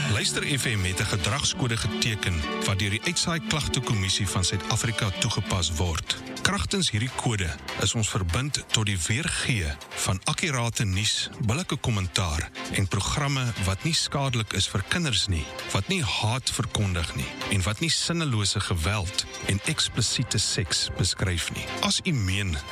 Luister FM het 'n gedragskode geteken wat deur die Uitsaai Klagtekommissie van Suid-Afrika toegepas word. Kragtens hierdie kode is ons verbind tot die weergee van akkurate nuus, billike kommentaar en programme wat nie skadelik is vir kinders nie, wat nie haat verkondig nie en wat nie sinnelose geweld en eksplisiete seks beskryf nie. As u meen